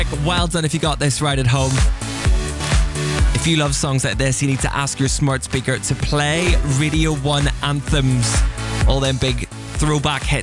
Well done if you got this right at home. If you love songs like this, you need to ask your smart speaker to play Radio 1 anthems. All them big throwback hits